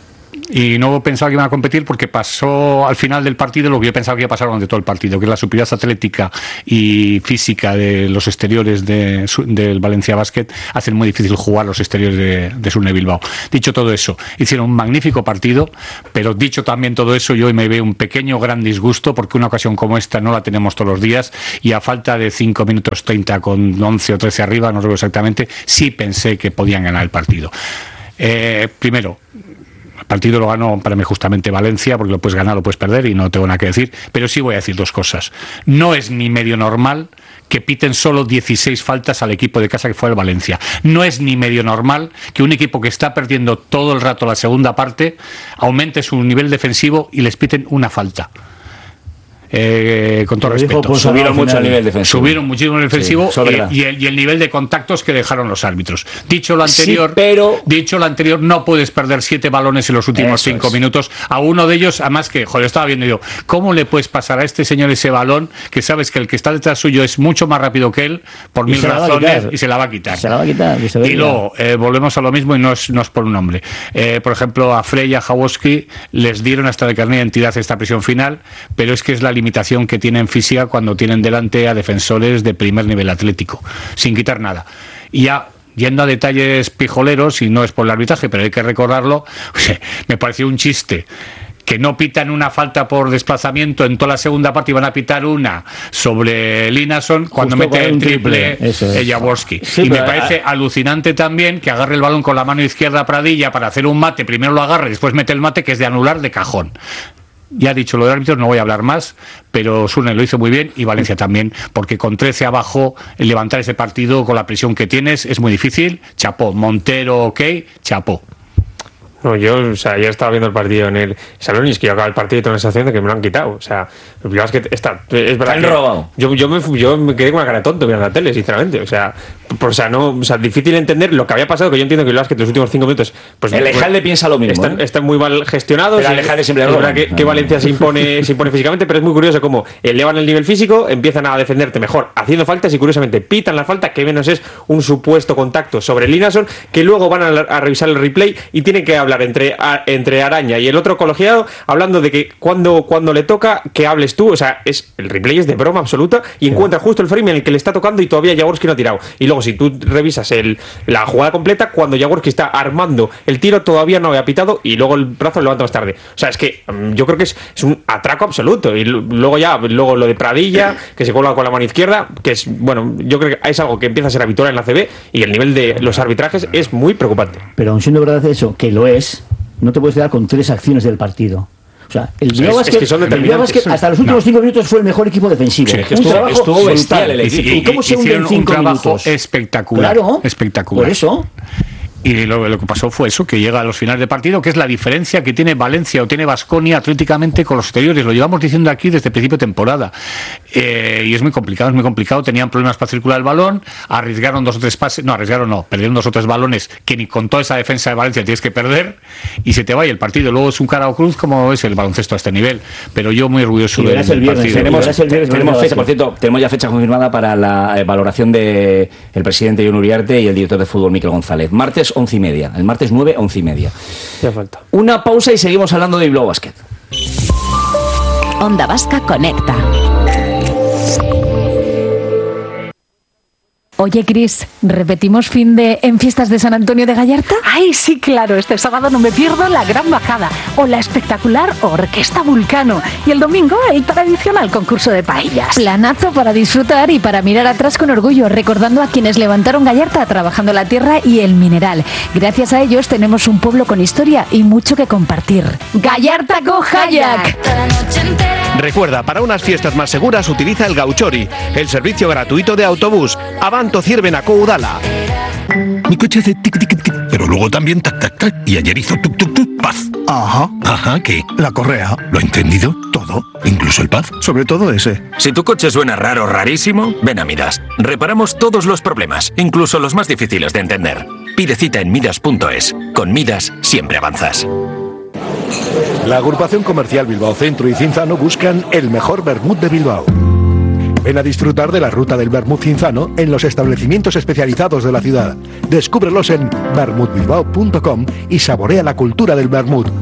y no pensaba que iban a competir porque pasó al final del partido lo que yo pensaba que iba a pasar durante todo el partido, que es la superioridad atlética y física de los exteriores de, del Valencia Basket hacen muy difícil jugar los exteriores de, de Surne Bilbao. Dicho todo eso, hicieron un magnífico partido, pero dicho también todo eso, yo me veo un pequeño gran disgusto porque una ocasión como esta no la tenemos todos los días y a falta de cinco minutos treinta con once o trece arriba, no recuerdo exactamente, sí pensé que podían ganar el partido. Eh, primero, el partido lo ganó para mí justamente Valencia, porque lo puedes ganar, lo puedes perder y no tengo nada que decir, pero sí voy a decir dos cosas. No es ni medio normal que piten solo dieciséis faltas al equipo de casa que fue el Valencia. No es ni medio normal que un equipo que está perdiendo todo el rato la segunda parte aumente su nivel defensivo y les piten una falta. Eh, con todo respeto, pues, subieron mucho el nivel defensivo. Subieron muchísimo el defensivo sí, eh, y, el, y el nivel de contactos que dejaron los árbitros. Dicho lo anterior, sí, pero... dicho lo anterior, no puedes perder siete balones en los últimos Eso cinco es. minutos. A uno de ellos, además que, joder, estaba viendo yo, ¿cómo le puedes pasar a este señor ese balón que sabes que el que está detrás suyo es mucho más rápido que él por mil razones y se la va a quitar? Se la va a quitar. Y, se y luego eh, volvemos a lo mismo y no es, no es por un hombre. Eh, por ejemplo, a Frey y a Jaworski les dieron hasta de carne de identidad esta presión final, pero es que es la limitación que tienen física cuando tienen delante a defensores de primer nivel atlético, sin quitar nada. Y ya yendo a detalles pijoleros, y no es por el arbitraje, pero hay que recordarlo, me pareció un chiste que no pitan una falta por desplazamiento en toda la segunda parte y van a pitar una sobre Linason cuando Justo mete el triple, triple Jaworski. Sí, y me parece a... alucinante también que agarre el balón con la mano izquierda a Pradilla para hacer un mate, primero lo agarre y después mete el mate, que es de anular de cajón. Ya he dicho lo de árbitros, no voy a hablar más, pero Surne lo hizo muy bien y Valencia también, porque con trece abajo, el levantar ese partido con la presión que tienes es muy difícil. Chapó. Montero, ok, chapó. No, yo, o sea, yo estaba viendo el partido en el salón y es que yo acabo el partido y tengo la sensación de que me lo han quitado. O sea, el es que está, es verdad. ¿Te han robado? Yo, yo, me, yo me quedé con una cara de tonto mirando la tele, sinceramente. O sea, por, o sea, no, o sea, difícil entender lo que había pasado, que yo entiendo que el Basket los últimos cinco minutos. Pues, el Ejalde pues, piensa lo mismo. Están, ¿eh? están muy mal gestionados. Pero el Ejalde siempre es verdad que, que Valencia se impone, se impone físicamente, pero es muy curioso cómo elevan el nivel físico, empiezan a defenderte mejor haciendo faltas y curiosamente pitan la falta, que menos es un supuesto contacto sobre Linason, que luego van a, a revisar el replay y tienen que hablar entre. A, entre Araña y el otro colegiado hablando de que cuando, cuando le toca que hables tú, o sea, es el replay es de broma absoluta y sí. Encuentra justo el frame en el que le está tocando y todavía Jaworski no ha tirado, y luego si tú revisas el, la jugada completa, cuando Jaworski está armando el tiro todavía no había pitado y luego el brazo lo levanta más tarde, o sea, es que um, yo creo que es, es un atraco absoluto. Y luego ya, luego lo de Pradilla, que se cuelga con la mano izquierda, que es, bueno, yo creo que es algo que empieza a ser habitual en la A C B y el nivel de los arbitrajes es muy preocupante. Pero aun siendo verdad eso, que lo es, no te puedes quedar con tres acciones del partido. O sea, el Bilbao Basket, es que son determinantes. Hasta los últimos no. cinco minutos fue el mejor equipo defensivo. Sí, un estuvo, estuvo bestial el equipo. ¿Y, y cómo se hunde en cinco un trabajo minutos? Espectacular. Claro, espectacular. Por eso. Y lo, lo que pasó fue eso, que llega a los finales de partido, que es la diferencia que tiene Valencia o tiene Baskonia atléticamente con los exteriores. Lo llevamos diciendo aquí desde el principio de temporada. Eh, y es muy complicado, es muy complicado. Tenían problemas para circular el balón, arriesgaron dos o tres pases, no, arriesgaron no, perdieron dos o tres balones que ni con toda esa defensa de Valencia tienes que perder y se te va y el partido. Luego es un cara o cruz como es el baloncesto a este nivel. Pero yo muy orgulloso del partido. Tenemos, tenemos fecha, por cierto, tenemos ya fecha confirmada para la eh, valoración de el presidente Jon Uriarte y el director de fútbol Mikel González. Martes once y media, el martes nueve, once y media. Ya falta. Una pausa y seguimos hablando de Bilbao Basket. Onda Vasca Conecta. Oye, Cris, ¿repetimos fin de en Fiestas de San Antonio de Gallarta? Ay, sí, claro, este sábado no me pierdo la Gran Bajada o la espectacular Orquesta Vulcano y el domingo el tradicional concurso de paellas. Planazo para disfrutar y para mirar atrás con orgullo, recordando a quienes levantaron Gallarta trabajando la tierra y el mineral. Gracias a ellos tenemos un pueblo con historia y mucho que compartir. ¡Gallarta con Hayak! Recuerda, para unas fiestas más seguras utiliza el Gauchori, el servicio gratuito de autobús. Avanto Ciervenaco Udala. Mi coche hace tic tic tic, pero luego también tac tac tac. Y ayer hizo tuk tuk tuk, paz. Ajá. Ajá, ¿qué? La correa. ¿Lo he entendido? Todo. ¿Incluso el paz? Sobre todo ese. Si tu coche suena raro, rarísimo, ven a Midas. Reparamos todos los problemas, incluso los más difíciles de entender. Pide cita en midas punto es. Con Midas siempre avanzas. La agrupación comercial Bilbao Centro y Cinzano buscan el mejor vermut de Bilbao. Ven a disfrutar de la ruta del vermut cinzano en los establecimientos especializados de la ciudad. Descúbrelos en vermut bilbao punto com y saborea la cultura del vermut.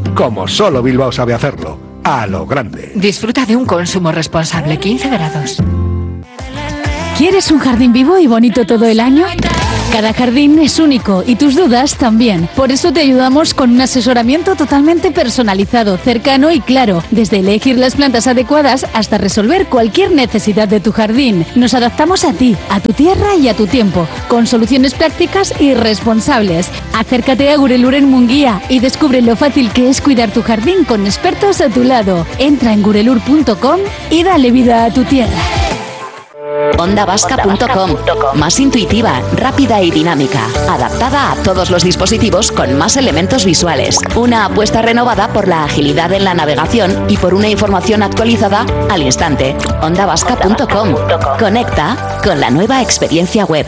como solo Bilbao sabe hacerlo, a lo grande. Disfruta de un consumo responsable, quince grados. ¿Quieres un jardín vivo y bonito todo el año? Cada jardín es único y tus dudas también. Por eso te ayudamos con un asesoramiento totalmente personalizado, cercano y claro, desde elegir las plantas adecuadas hasta resolver cualquier necesidad de tu jardín. Nos adaptamos a ti, a tu tierra y a tu tiempo, con soluciones prácticas y responsables. Acércate a Gurelur en Munguía y descubre lo fácil que es cuidar tu jardín con expertos a tu lado. Entra en gurelur punto com y dale vida a tu tierra. onda vasca punto com, más intuitiva, rápida y dinámica, adaptada a todos los dispositivos con más elementos visuales. Una apuesta renovada por la agilidad en la navegación y por una información actualizada al instante. onda vasca punto com. Conecta con la nueva experiencia web.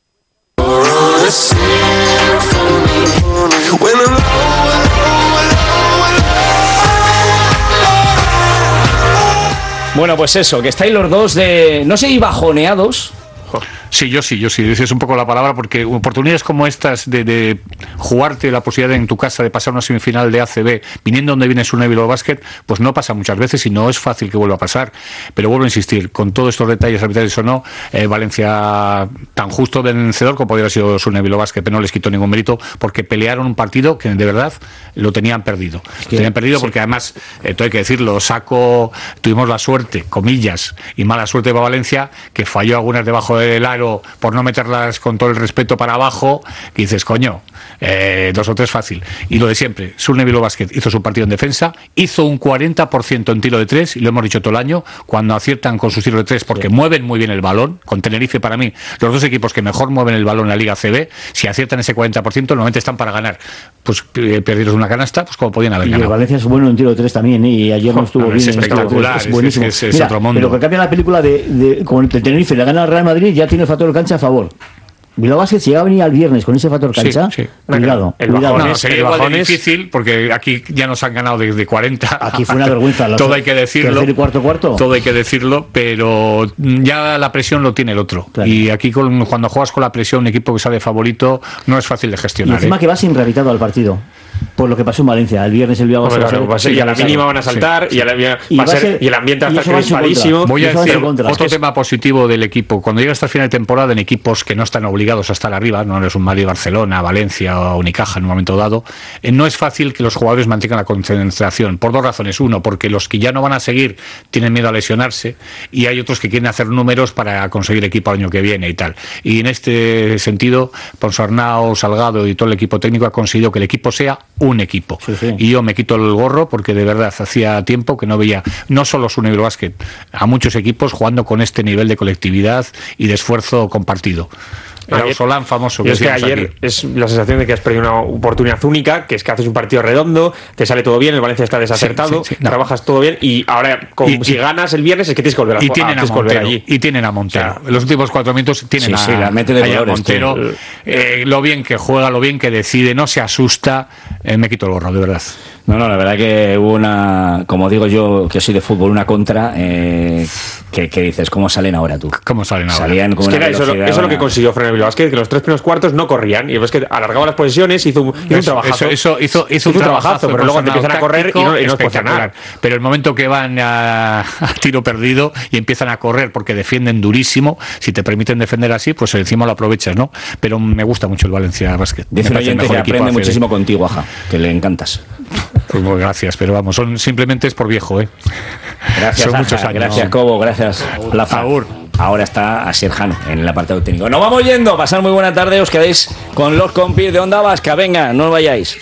Bueno, pues eso, que estáis los dos de... no sé, y bajoneados. Sí, yo sí, yo sí, esa es un poco la palabra, porque oportunidades como estas de, de jugarte la posibilidad en tu casa de pasar una semifinal de A C B, viniendo donde viene Surne Bilbao Basket, pues no pasa muchas veces y no es fácil que vuelva a pasar. Pero vuelvo a insistir, con todos estos detalles arbitrarios o no, eh, Valencia tan justo vencedor como podría haber sido Surne Bilbao Basket, pero no les quitó ningún mérito porque pelearon un partido que de verdad lo tenían perdido. Es que, tenían perdido sí. Porque además, eh, todo hay que decirlo, Saco, tuvimos la suerte, comillas, y mala suerte para Valencia, que falló algunas debajo del aro por no meterlas con todo el respeto para abajo, que dices, coño, eh, dos o tres fácil. Y lo de siempre, Surne Bilbao Basket hizo su partido en defensa, hizo un cuarenta por ciento en tiro de tres, y lo hemos dicho todo el año, cuando aciertan con sus tiros de tres, porque sí. mueven muy bien el balón. Con Tenerife, para mí, los dos equipos que mejor mueven el balón en la Liga C B, si aciertan ese cuarenta por ciento, normalmente están para ganar. Pues eh, perdieron una canasta, pues como podían haber y ganado. El Valencia es bueno en tiro de tres también, ¿eh? Y ayer no estuvo no, bien. Es espectacular, es, es buenísimo. Es, es, es Mira, otro mundo. Pero que cambia la película de, de con el Tenerife, le gana al Real Madrid, ya tiene el factor cancha a favor. Bilbao Basket, si llega a venir al viernes con ese factor cancha, sí, sí. cuidado. El cuidado. bajón, no, sería el igual de difícil, porque aquí ya nos han ganado desde cuarenta. Aquí fue una vergüenza. Todo hay que decirlo. Y cuarto, cuarto. Todo hay que decirlo, pero ya la presión lo tiene el otro. Claro. Y aquí con, cuando juegas con la presión, un equipo que sale favorito, no es fácil de gestionar. Y encima ¿eh? que va sin rehabilitado al partido. Por lo que pasó en Valencia, el viernes el Bilbao Basket. Claro, va a ser, y a la mínima van a saltar, sí. y, a la, va y, va a ser, y el ambiente va a estar crispadísimo. Voy a decir otro tema positivo del equipo. Cuando llega hasta el final de temporada en equipos que no están obligados a estar arriba, no es un Madrid, Barcelona, Valencia o Unicaja en un momento dado, eh, no es fácil que los jugadores mantengan la concentración. Por dos razones. Uno, porque los que ya no van a seguir tienen miedo a lesionarse, y hay otros que quieren hacer números para conseguir equipo el año que viene y tal. Y en este sentido, Ponsarnau, Salgado y todo el equipo técnico ha conseguido que el equipo sea un equipo. Sí, sí. Y yo me quito el gorro porque de verdad hacía tiempo que no veía, no solo Surne Bilbao Basket, a muchos equipos jugando con este nivel de colectividad y de esfuerzo compartido. Era un Solán famoso. Que es que ayer aquí. Es la sensación de que has perdido una oportunidad única, que es que haces un partido redondo, te sale todo bien, el Valencia está desacertado, sí, sí, sí, no. trabajas todo bien, y ahora con, y, si y, ganas el viernes es que tienes que volver a, y tienen a, a Montero, allí. Y tienen a Montero. O sea, los últimos cuatro minutos tienen sí, a, sí, la mete de a colores, Montero. Eh, lo bien que juega, lo bien que decide, no se asusta. Eh, me quito el gorro, de verdad. No, no, la verdad que hubo una, como digo yo, que soy de fútbol, una contra, eh, que, que dices, ¿cómo salen ahora tú? ¿Cómo salen ahora? Salían con es que una era eso, eso es lo que consiguió Fran Bilbao Basket, que los tres primeros cuartos no corrían, y ves que alargaba las posiciones, hizo un, hizo un trabajazo. Eso, eso, hizo, hizo, hizo un trabajazo, pero luego te empiezan a correr y no, y no puedes ganar. Pero el momento que van a, a tiro perdido y empiezan a correr porque defienden durísimo, si te permiten defender así, pues encima lo aprovechas, ¿no? Pero me gusta mucho el Valencia Basket. Dice un oyente que aprende muchísimo contigo, Aja, que le encantas. Pues muy gracias, pero vamos, son simplemente es por viejo, ¿eh? Gracias, son Aja, muchos años. Gracias, Cobo, gracias, Lafa. Ahora está Asier Jano en el apartado técnico. Nos vamos yendo, pasar muy buena tarde, os quedáis con los compis de Onda Vasca. Venga, no os vayáis.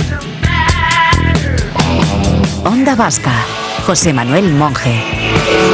Onda Vasca, José Manuel Monge.